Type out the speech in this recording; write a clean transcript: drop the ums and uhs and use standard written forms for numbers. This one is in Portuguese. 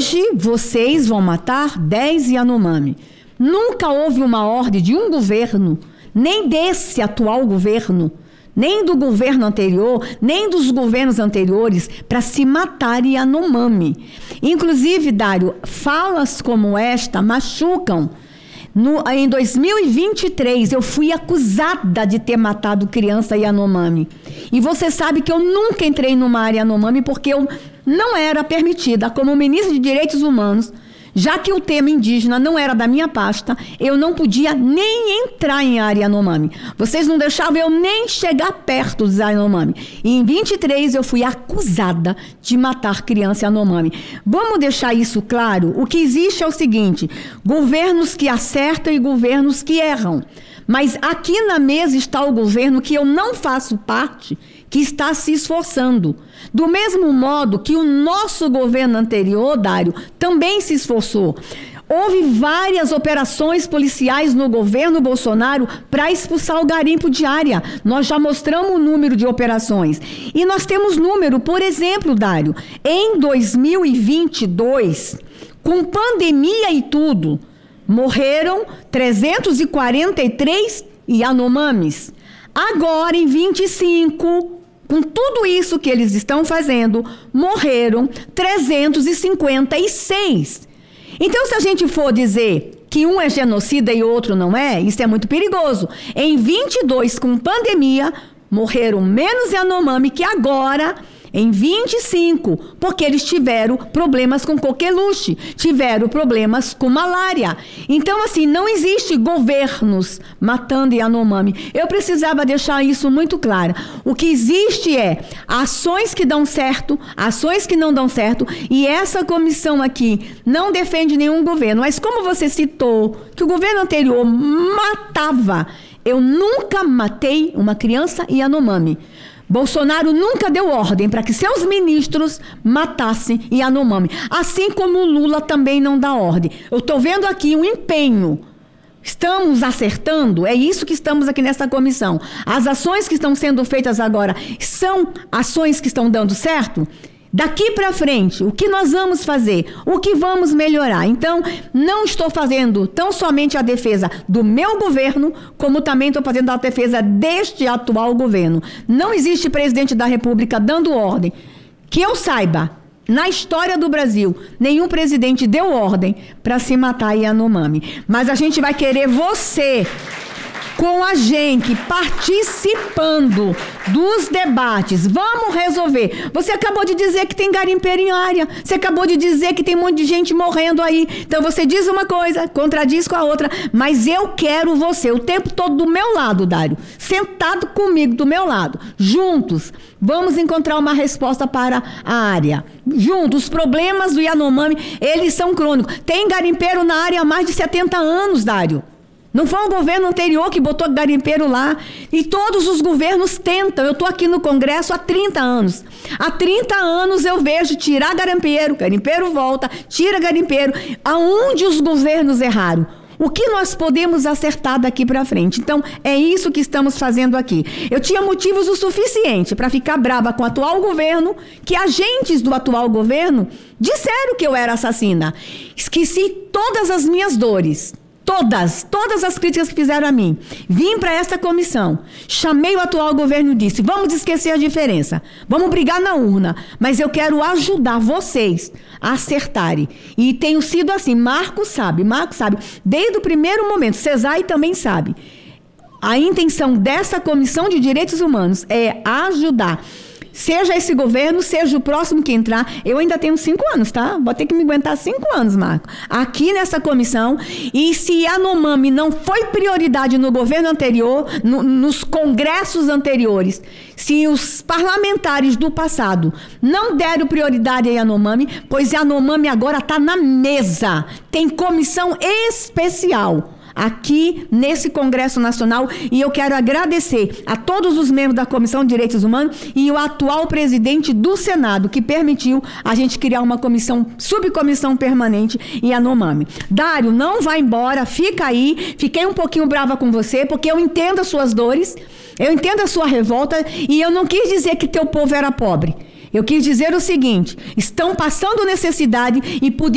hoje vocês vão matar 10 Yanomami. Nunca houve uma ordem de um governo, nem desse atual governo, nem do governo anterior, nem dos governos anteriores, para se matar Yanomami. Inclusive, Dário, falas como esta machucam. Em 2023, eu fui acusada de ter matado criança Yanomami. E você sabe que eu nunca entrei numa área Yanomami porque eu não era permitida, como ministra de Direitos Humanos, já que o tema indígena não era da minha pasta, eu não podia nem entrar em área Yanomami. Vocês não deixavam eu nem chegar perto dos Yanomami. E em 23 eu fui acusada de matar criança Yanomami. Vamos deixar isso claro? O que existe é o seguinte: governos que acertam e governos que erram. Mas aqui na mesa está o governo que eu não faço parte, que está se esforçando. Do mesmo modo que o nosso governo anterior, Dário, também se esforçou. Houve várias operações policiais no governo Bolsonaro para expulsar o garimpo de área. Nós já mostramos o número de operações. E nós temos número, por exemplo, Dário, em 2022, com pandemia e tudo, morreram 343 Yanomamis. Agora, em 25, com tudo isso que eles estão fazendo, morreram 356. Então, se a gente for dizer que um é genocida e o outro não é, isso é muito perigoso. Em 22, com pandemia, morreram menos Yanomami que agora, em 25, porque eles tiveram problemas com coqueluche, tiveram problemas com malária. Então, assim, não existe governos matando Yanomami. Eu precisava deixar isso muito claro. O que existe é ações que dão certo, ações que não dão certo, e essa comissão aqui não defende nenhum governo. Mas como você citou que o governo anterior matava, eu nunca matei uma criança Yanomami. Bolsonaro nunca deu ordem para que seus ministros matassem Yanomami. Assim como o Lula também não dá ordem. Eu estou vendo aqui um empenho. Estamos acertando? É isso que estamos aqui nessa comissão. As ações que estão sendo feitas agora são ações que estão dando certo? Daqui para frente, o que nós vamos fazer? O que vamos melhorar? Então, não estou fazendo tão somente a defesa do meu governo, como também estou fazendo a defesa deste atual governo. Não existe presidente da República dando ordem. Que eu saiba, na história do Brasil, nenhum presidente deu ordem para se matar Yanomami. Mas a gente vai querer você com a gente, participando dos debates. Vamos resolver. Você acabou de dizer que tem garimpeiro em área. Você acabou de dizer que tem um monte de gente morrendo aí. Então você diz uma coisa, contradiz com a outra. Mas eu quero você o tempo todo do meu lado, Dário. Sentado comigo do meu lado. Juntos. Vamos encontrar uma resposta para a área. Juntos. Os problemas do Yanomami, eles são crônicos. Tem garimpeiro na área há mais de 70 anos, Dário. Não foi o governo anterior que botou garimpeiro lá. E todos os governos tentam. Eu estou aqui no Congresso há 30 anos. Há 30 anos eu vejo tirar garimpeiro volta, tira garimpeiro. Aonde os governos erraram? O que nós podemos acertar daqui para frente? Então, é isso que estamos fazendo aqui. Eu tinha motivos o suficiente para ficar brava com o atual governo, que agentes do atual governo disseram que eu era assassina. Esqueci todas as minhas dores. Todas as críticas que fizeram a mim. Vim para essa comissão, chamei o atual governo e disse: vamos esquecer a diferença, vamos brigar na urna, mas eu quero ajudar vocês a acertarem. E tenho sido assim. Marco sabe, desde o primeiro momento. Cesai também sabe. A intenção dessa comissão de direitos humanos é ajudar. Seja esse governo, seja o próximo que entrar. Eu ainda tenho 5 anos, tá? Vou ter que me aguentar 5 anos, Marco. Aqui nessa comissão. E se Yanomami não foi prioridade no governo anterior, nos congressos anteriores, se os parlamentares do passado não deram prioridade a Yanomami, pois Yanomami agora está na mesa. Tem comissão especial aqui nesse Congresso Nacional, e eu quero agradecer a todos os membros da Comissão de Direitos Humanos e o atual presidente do Senado, que permitiu a gente criar uma subcomissão permanente em Yanomami. Dário, não vai embora, fica aí. Fiquei um pouquinho brava com você, porque eu entendo as suas dores, eu entendo a sua revolta, e eu não quis dizer que teu povo era pobre. Eu quis dizer o seguinte: estão passando necessidade e